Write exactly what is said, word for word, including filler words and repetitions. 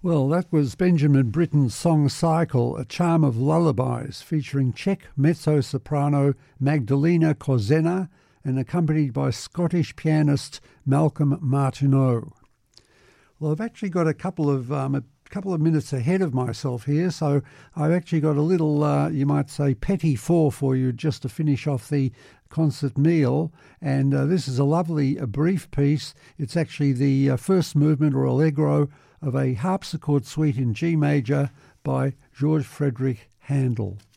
Well, that was Benjamin Britten's song cycle, A Charm of Lullabies, featuring Czech mezzo-soprano Magdalena Kozená and accompanied by Scottish pianist Malcolm Martineau. Well, I've actually got a couple of um, a couple of minutes ahead of myself here, so I've actually got a little, uh, you might say, petit four for you just to finish off the concert meal. And uh, this is a lovely, a brief piece. It's actually the uh, first movement or allegro of a harpsichord suite in G major by George Frederick Handel.